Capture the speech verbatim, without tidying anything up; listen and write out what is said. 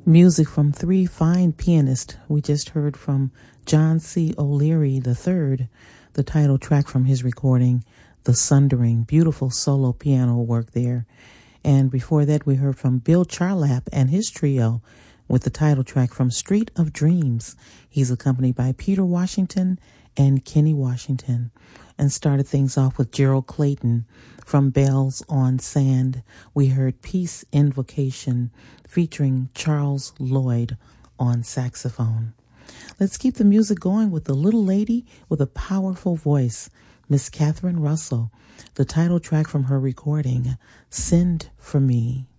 Music from three fine pianists. We just heard from John C. O'Leary the third, the title track from his recording, The Sundering. Beautiful solo piano work there. And before that, we heard from Bill Charlap and his trio with the title track from Street of Dreams. He's accompanied by Peter Washington and Kenny Washington. And started things off with Gerald Clayton from Bells on Sand. We heard Peace Invocation featuring Charles Lloyd on saxophone. Let's keep the music going with the little lady with a powerful voice, Miss Catherine Russell. The title track from her recording, Send for Me.